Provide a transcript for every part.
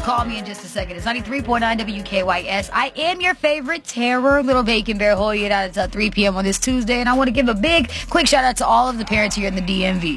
call me in just a second. It's 93.9 WKYS. I am your favorite terror, Little Bacon Bear, holding it out until 3 p.m. on this Tuesday. And I want to give a big, quick shout out to all of the parents here in the DMV.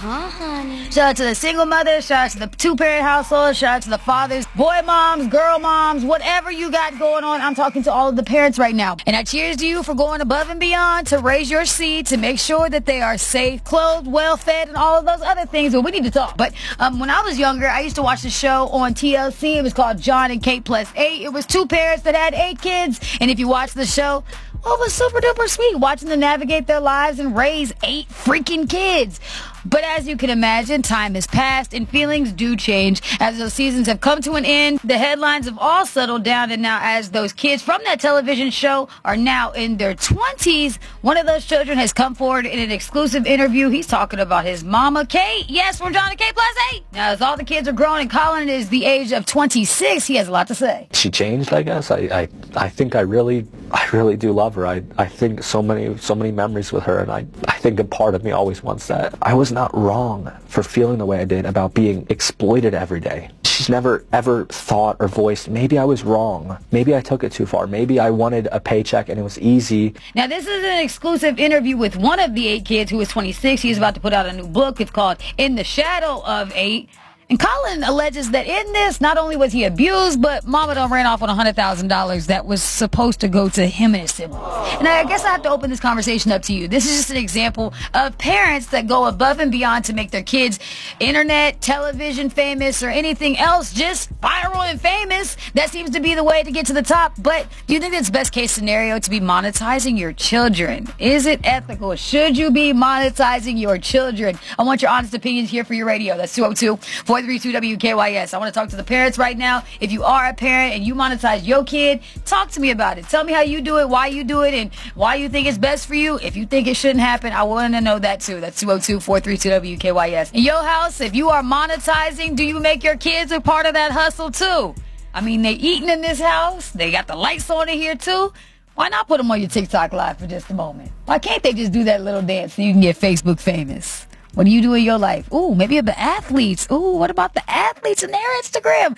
Honey. Shout out to the single mothers, shout out to the two-parent households, shout out to the fathers, boy moms, girl moms, whatever you got going on. I'm talking to all of the parents right now. And I cheers to you for going above and beyond to raise your seed, to make sure that they are safe, clothed, well-fed, and all of those other things. But we need to talk. But when I was younger, I used to watch the show on TLC. It was called John and Kate Plus 8. It was two parents that had 8 kids. And if you watch the show, well, it was super duper sweet watching them navigate their lives and raise 8 freaking kids. But as you can imagine, time has passed and feelings do change. As those seasons have come to an end, the headlines have all settled down, and now as those kids from that television show are now in their 20s, one of those children has come forward in an exclusive interview. He's talking about his mama, Kate. Yes, from John and Kate Plus 8. Now, as all the kids are grown and Colin is the age of 26, he has a lot to say. She changed, I guess. I think I really do love her. I think so many memories with her, and I think a part of me always wants that. I was not wrong for feeling the way I did about being exploited every day. She's never ever thought or voiced, maybe I was wrong. Maybe I took it too far. Maybe I wanted a paycheck and it was easy. Now, this is an exclusive interview with one of the 8 kids who is 26. He's about to put out a new book. It's called In the Shadow of 8. And Colin alleges that in this, not only was he abused, but Mama done ran off on $100,000 that was supposed to go to him and his siblings. And I guess I have to open this conversation up to you. This is just an example of parents that go above and beyond to make their kids internet, television famous, or anything else just viral and famous. That seems to be the way to get to the top. But do you think it's best case scenario to be monetizing your children? Is it ethical? Should you be monetizing your children? I want your honest opinions here for your radio. That's 202-432 WKYS. I want to talk to the parents right now. If you are a parent and you monetize your kid, talk to me about it. Tell me how you do it, why you do it, and why you think it's best for you. If you think it shouldn't happen, I want to know that too. That's 202-432 WKYS. In your house, if you are monetizing, do you make your kids a part of that hustle too? I mean, they eating in this house. They got the lights on in here too. Why not put them on your TikTok live for just a moment? Why can't they just do that little dance so you can get Facebook famous? What do you do in your life? Ooh, maybe the athletes. Ooh, what about the athletes and their Instagram?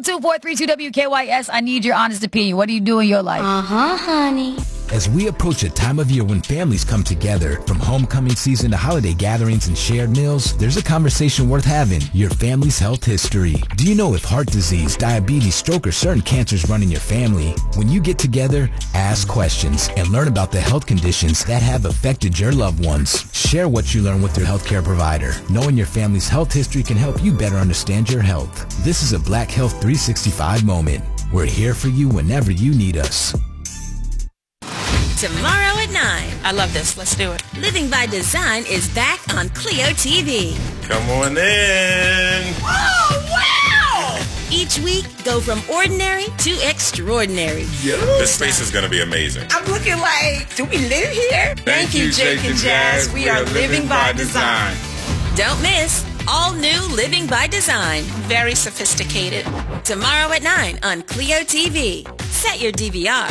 202-432 WKYS. I need your honest opinion. What do you do in your life? Honey. As we approach a time of year when families come together, from homecoming season to holiday gatherings and shared meals, there's a conversation worth having: your family's health history. Do you know if heart disease, diabetes, stroke, or certain cancers run in your family? When you get together, ask questions and learn about the health conditions that have affected your loved ones. Share what you learn with your healthcare provider. Knowing your family's health history can help you better understand your health. This is a Black Health 365 moment. We're here for you whenever you need us. Tomorrow at 9. I love this. Let's do it. Living by Design is back on Clio TV. Come on in. Oh, wow! Each week, go from ordinary to extraordinary. This space is going to be amazing. I'm looking like, do we live here? Thank you, Jake and Jazz. We are living by design. Don't miss all new Living by Design. Very sophisticated. Tomorrow at 9 on Clio TV. Set your DVR.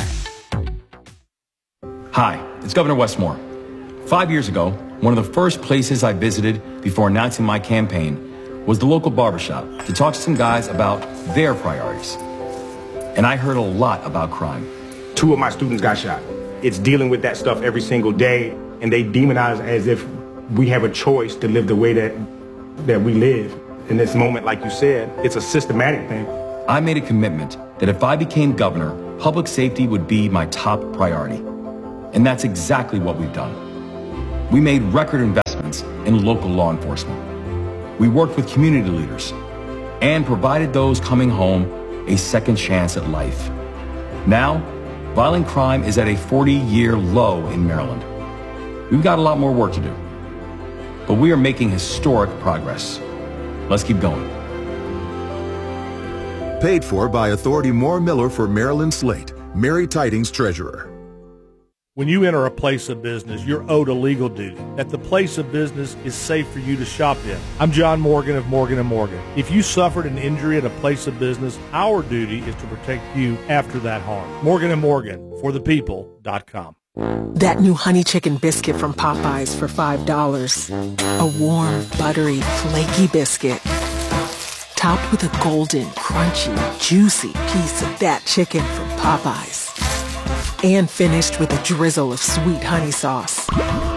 Hi, it's Governor Westmore. 5 years ago, one of the first places I visited before announcing my campaign was the local barbershop to talk to some guys about their priorities. And I heard a lot about crime. 2 of my students got shot. It's dealing with that stuff every single day, and they demonize as if we have a choice to live the way that we live. In this moment, like you said, it's a systematic thing. I made a commitment that if I became governor, public safety would be my top priority. And that's exactly what we've done. We made record investments in local law enforcement. We worked with community leaders and provided those coming home a second chance at life. Now, violent crime is at a 40-year low in Maryland. We've got a lot more work to do, but we are making historic progress. Let's keep going. Paid for by Authority Moore Miller for Maryland Slate. Mary Tidings, Treasurer. When you enter a place of business, you're owed a legal duty, that the place of business is safe for you to shop in. I'm John Morgan of Morgan & Morgan. If you suffered an injury at a place of business, our duty is to protect you after that harm. Morgan & Morgan, forthepeople.com. That new honey chicken biscuit from Popeyes for $5. A warm, buttery, flaky biscuit. topped with a golden, crunchy, juicy piece of that chicken from Popeyes. And finished with a drizzle of sweet honey sauce.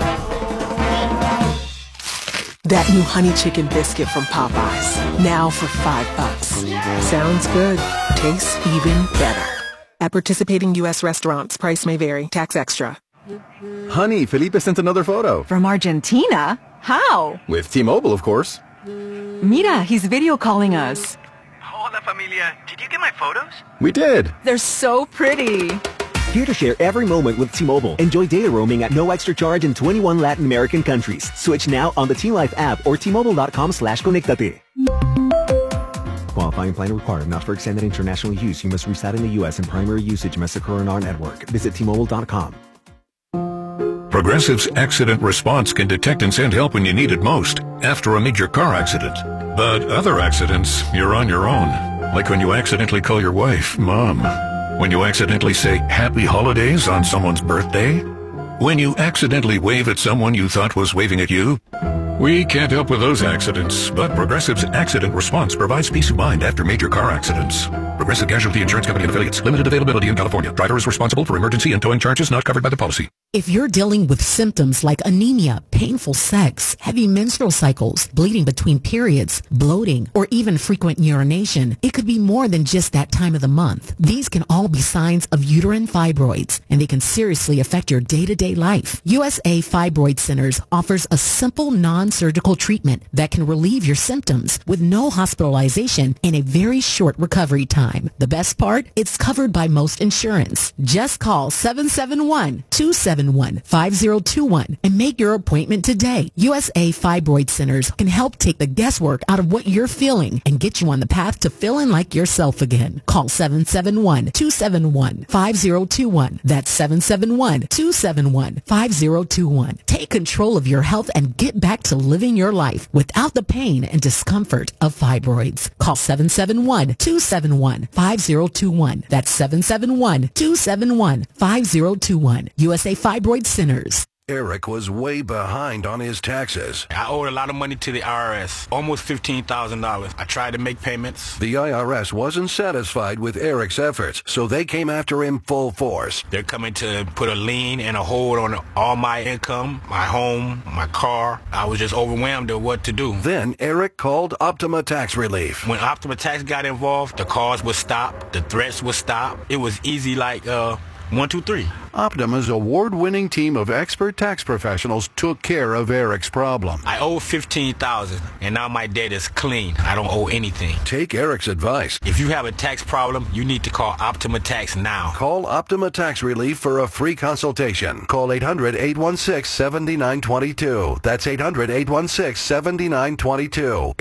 That new honey chicken biscuit from Popeyes, now for $5. Sounds good. Tastes even better. At participating U.S. restaurants, price may vary. Tax extra. Honey, Felipe sent another photo. From Argentina? How? With T-Mobile, of course. Mira, he's video calling us. Hola, familia. Did you get my photos? We did. They're so pretty. Here to share every moment with T-Mobile. Enjoy data roaming at no extra charge in 21 Latin American countries. Switch now on the T-Life app or T-Mobile.com/conectate. Qualifying plan required. Not for extended international use. You must reside in the U.S. and primary usage must occur on our network. Visit T-Mobile.com. Progressive's accident response can detect and send help when you need it most after a major car accident. But other accidents, you're on your own. Like when you accidentally call your wife Mom. When you accidentally say Happy Holidays on someone's birthday? When you accidentally wave at someone you thought was waving at you? We can't help with those accidents, but Progressive's accident response provides peace of mind after major car accidents. Progressive Casualty Insurance Company and Affiliates. Limited availability in California. Driver is responsible for emergency and towing charges not covered by the policy. If you're dealing with symptoms like anemia, painful sex, heavy menstrual cycles, bleeding between periods, bloating, or even frequent urination, it could be more than just that time of the month. These can all be signs of uterine fibroids, and they can seriously affect your day-to-day life. USA Fibroid Centers offers a simple, non-surgical treatment that can relieve your symptoms with no hospitalization and a very short recovery time. The best part? It's covered by most insurance. Just call 771-271-5021 and make your appointment today. USA Fibroid Centers can help take the guesswork out of what you're feeling and get you on the path to feeling like yourself again. Call 771-271-5021. That's 771-271-5021. Take control of your health and get back to living your life without the pain and discomfort of fibroids. Call 771-271-5021. That's 771-271-5021. USA Fibroid Centers. Eric was way behind on his taxes. I owed a lot of money to the IRS, almost $15,000. I tried to make payments. The IRS wasn't satisfied with Eric's efforts, so they came after him full force. They're coming to put a lien and a hold on all my income, my home, my car. I was just overwhelmed at what to do. Then Eric called Optima Tax Relief. When Optima Tax got involved, the calls would stop, the threats would stop. It was easy like 1, 2, 3. Optima's award-winning team of expert tax professionals took care of Eric's problem. I owe $15,000, and now my debt is clean. I don't owe anything. Take Eric's advice. If you have a tax problem, you need to call Optima Tax now. Call Optima Tax Relief for a free consultation. Call 800-816-7922. That's 800-816-7922.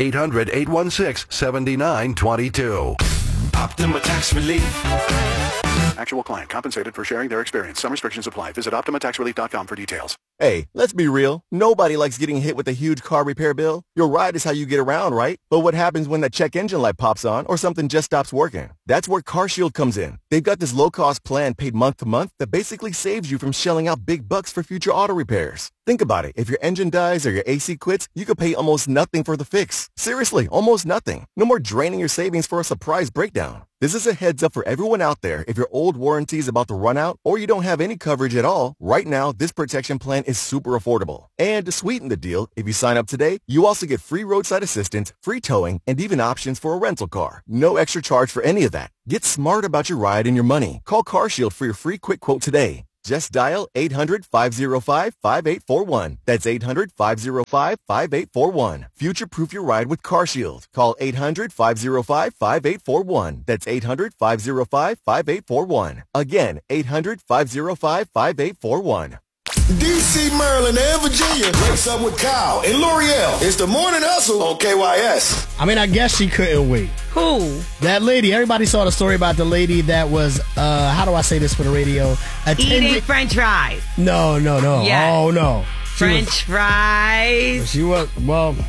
800-816-7922. Optima Tax Relief. Actual client compensated for sharing their experience. Some restrictions apply. Visit OptimaTaxRelief.com for details. Hey, let's be real. Nobody likes getting hit with a huge car repair bill. Your ride is how you get around, right? But what happens when that check engine light pops on or something just stops working? That's where CarShield comes in. They've got this low-cost plan paid month to month that basically saves you from shelling out big bucks for future auto repairs. Think about it. If your engine dies or your AC quits, you could pay almost nothing for the fix. Seriously, almost nothing. No more draining your savings for a surprise breakdown. This is a heads up for everyone out there. If your old warranty is about to run out or you don't have any coverage at all, right now, this protection plan is super affordable. And to sweeten the deal, if you sign up today, you also get free roadside assistance, free towing, and even options for a rental car. No extra charge for any of that. Get smart about your ride and your money. Call CarShield for your free quick quote today. Just dial 800-505-5841. That's 800-505-5841. Future-proof your ride with CarShield. Call 800-505-5841. That's 800-505-5841. Again, 800-505-5841. DC, Maryland, and Virginia. What's up with Kyle and L'Oreal? It's the Morning Hustle on KYS. I mean, I guess she couldn't wait. Who? That lady. Everybody saw the story about the lady that was, how do I say this for the radio? Eating French fries. No. Yes. Oh, no. French fries. She was, well,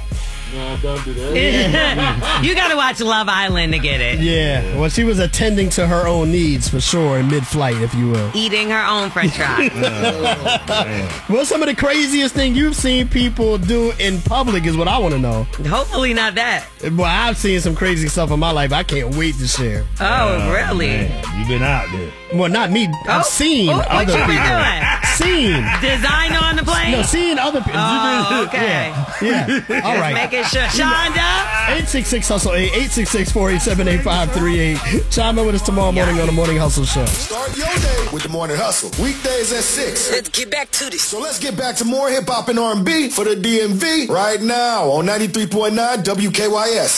No, don't do that. You got to watch Love Island to get it. Yeah, well, she was attending to her own needs for sure in mid-flight, if you will. Eating her own french fries. What's some of the craziest thing you've seen people do in public is what I want to know. Hopefully not that. Well, I've seen some crazy stuff in my life I can't wait to share. Oh, really? Man, you've been out there. Well, not me. I've seen what other you people. been doing? Seen. Design on the plane? No, seeing other people. Oh, okay. Yeah. All right. Just making sure. Shonda? 866-HUSTLE-8, 866-487-8538. Chime in with us tomorrow morning on the Morning Hustle Show. Start your day with the Morning Hustle. Weekdays at 6. Let's get back to this. So let's get back to more hip-hop and R&B for the DMV right now on 93.9 WKYS.